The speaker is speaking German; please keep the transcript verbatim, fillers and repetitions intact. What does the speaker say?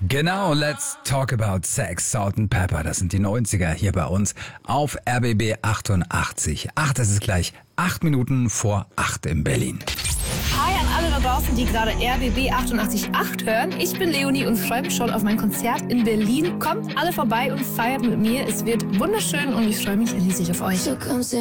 Genau, let's talk about sex, Salt and Pepper. Das sind die neunziger hier bei uns auf R B B achtundachtzig. Ach, das ist gleich acht Minuten vor acht in Berlin. Hi an alle da draußen, die gerade R B B achtundachtzig Komma acht hören. Ich bin Leonie und freue mich schon auf mein Konzert in Berlin. Kommt alle vorbei und feiert mit mir. Es wird wunderschön und ich freue mich riesig auf euch.